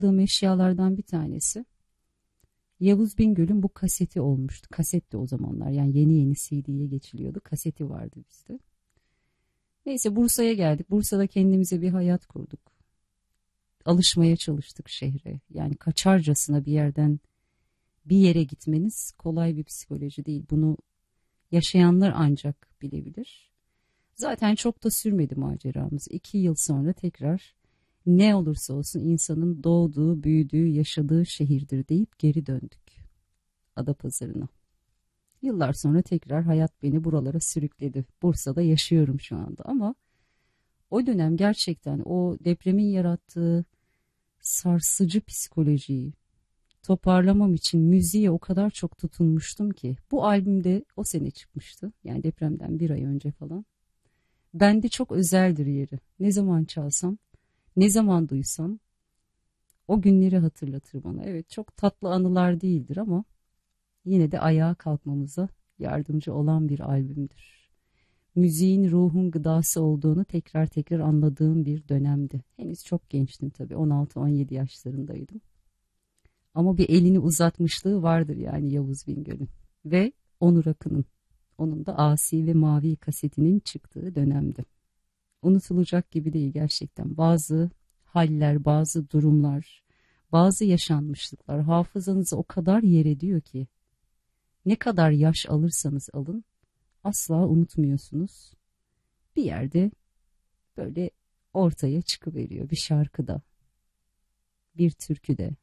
aldığım eşyalardan bir tanesi Yavuz Bingöl'ün bu kaseti olmuştu. Kaset de o zamanlar, yani yeni yeni CD'ye geçiliyordu. Kaseti vardı bizde. Neyse, Bursa'ya geldik. Bursa'da kendimize bir hayat kurduk. Alışmaya çalıştık şehre. Yani kaçarcasına bir yerden bir yere gitmeniz kolay bir psikoloji değil. Bunu yaşayanlar ancak bilebilir. Zaten çok da sürmedi maceramız. 2 yıl sonra tekrar ne olursa olsun insanın doğduğu, büyüdüğü, yaşadığı şehirdir deyip geri döndük Adapazarı'na. Yıllar sonra tekrar hayat beni buralara sürükledi. Bursa'da yaşıyorum şu anda ama o dönem gerçekten o depremin yarattığı sarsıcı psikolojiyi toparlamam için müziğe o kadar çok tutunmuştum ki. Bu albüm de o sene çıkmıştı. Yani depremden bir ay önce falan. Bende çok özeldir yeri. Ne zaman çalsam, ne zaman duysam o günleri hatırlatır bana. Evet, çok tatlı anılar değildir ama yine de ayağa kalkmamıza yardımcı olan bir albümdür. Müziğin ruhun gıdası olduğunu tekrar tekrar anladığım bir dönemdi. Henüz çok gençtim tabii, 16-17 yaşlarındaydım. Ama bir elini uzatmışlığı vardır yani Yavuz Bingöl'ün ve Onur Akın'ın. Onun da Asi ve Mavi kasetinin çıktığı dönemdi. Unutulacak gibi değil gerçekten. Bazı haller, bazı durumlar, bazı yaşanmışlıklar hafızanızı o kadar yer ediyor ki ne kadar yaş alırsanız alın asla unutmuyorsunuz. Bir yerde böyle ortaya çıkıveriyor, bir şarkıda, bir türküde,